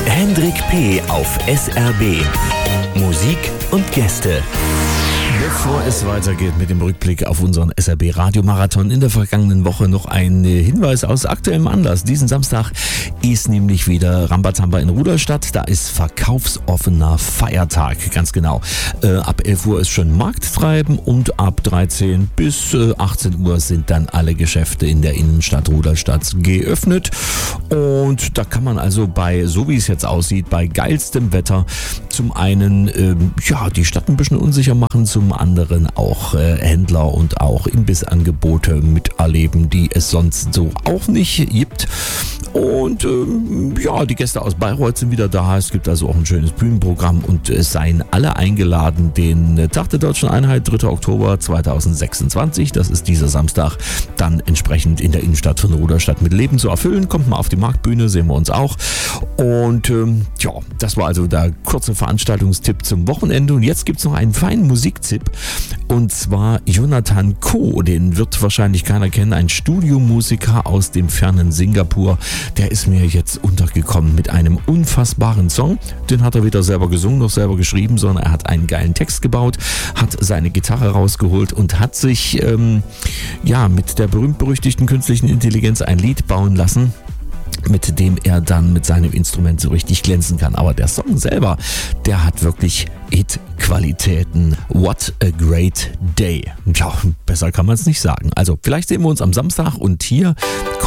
Hendrik P. auf SRB. Musik und Gäste. Bevor es weitergeht mit dem Rückblick auf unseren SRB Radiomarathon in der vergangenen Woche noch ein Hinweis aus aktuellem Anlass. Diesen Samstag ist nämlich wieder Rambazamba in Rudolstadt. Da ist verkaufsoffener Feiertag, ganz genau. Ab 11 Uhr ist schon Markttreiben und ab 13 bis 18 Uhr sind dann alle Geschäfte in der Innenstadt Rudolstadt geöffnet. Und da kann man also so wie es jetzt aussieht, bei geilstem Wetter zum einen die Stadt ein bisschen unsicher machen, zum anderen auch Händler und auch Imbissangebote miterleben, die es sonst so auch nicht gibt. Und die Gäste aus Bayreuth sind wieder da. Es gibt also auch ein schönes Bühnenprogramm und es seien alle eingeladen, den Tag der Deutschen Einheit, 3. Oktober 2026, das ist dieser Samstag, dann entsprechend in der Innenstadt von Rudolstadt mit Leben zu erfüllen. Kommt mal auf die Marktbühne, sehen wir uns auch. Und das war also der kurze Veranstaltungstipp zum Wochenende. Und jetzt gibt es noch einen feinen Musiktipp. Und zwar Jonathan Koh, den wird wahrscheinlich keiner kennen, ein Studiomusiker aus dem fernen Singapur. Der ist mir jetzt untergekommen mit einem unfassbaren Song. Den hat er weder selber gesungen noch selber geschrieben, sondern er hat einen geilen Text gebaut, hat seine Gitarre rausgeholt und hat sich mit der berühmt-berüchtigten künstlichen Intelligenz ein Lied bauen lassen, mit dem er dann mit seinem Instrument so richtig glänzen kann. Aber der Song selber, der hat wirklich Hit-Qualitäten. What a great day. Ja, besser kann man es nicht sagen. Also vielleicht sehen wir uns am Samstag und hier